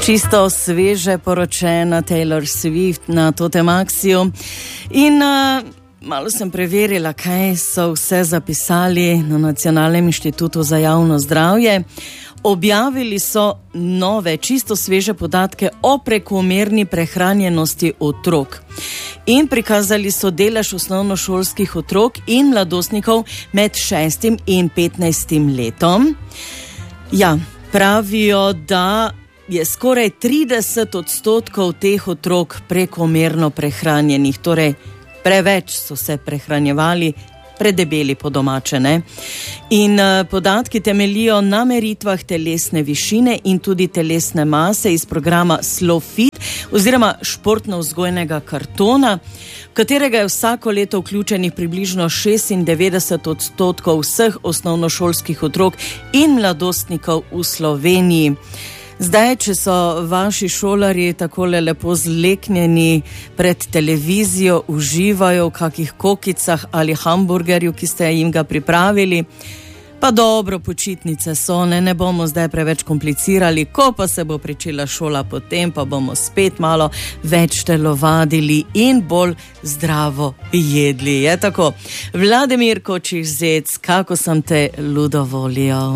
Čisto sveže poročena Taylor Swift na Totemaxiju in malo sem preverila, kaj so vse zapisali na Nacionalnem inštitutu za javno zdravje. Objavili so nove, čisto sveže podatke o prekomerni prehranjenosti otrok in prikazali so delež osnovnošolskih otrok in mladostnikov med 6 in 15 letom. Ja, pravijo, da je skoraj 30% teh otrok prekomerno prehranjenih, torej preveč so se prehranjevali, predebeli po domače, ne? In podatki temeljijo na meritvah telesne višine in tudi telesne mase iz programa SlowFit oziroma športno-vzgojnega kartona, v katerega je vsako leto vključenih približno 96% vseh osnovnošolskih otrok in mladostnikov v Sloveniji. Zdaj, če so vaši šolarji takole lepo zleknjeni pred televizijo, uživajo v kakih kokicah ali hamburgerju, ki ste jim ga pripravili, pa dobro, počitnice so, ne bomo zdaj preveč komplicirali, ko pa se bo pričela šola, potem pa bomo spet malo več telovadili in bolj zdravo jedli. Je tako? Vladimir Kočiš-Zec, kako sem te ludo volil.